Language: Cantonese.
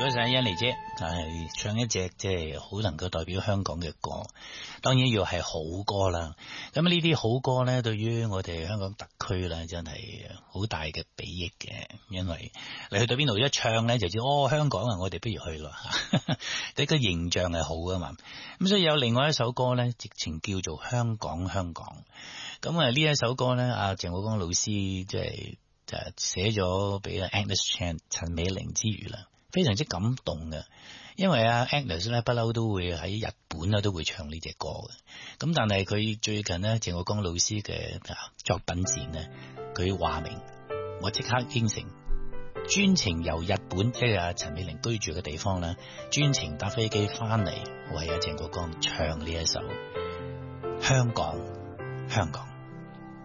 該晒欣妮姐，唱一隻即係好能夠代表香港嘅歌，當然要係好歌啦。咁呢啲好歌呢，對於我哋香港特區呢，真係好大嘅裨益嘅，因為你去到邊度一唱呢，就知香港啊，我哋不如去咯吓，你個形象係好噶嘛。咁所以有另外一首歌呢，直情叫做香港香港。咁呢一首歌呢，阿鄭國江老師即係就寫咗俾 Agnes Chan 陳美齡之餘啦。非常之感動嘅，因為Agnes 咧不嬲都會喺日本咧都會唱呢隻歌嘅，咁但係佢最近咧鄭國江老師嘅作品展咧，佢話明我即刻應承，專程由日本即係陳美齡居住嘅地方咧，專程搭飛機翻嚟為鄭國江唱呢一首香港香港。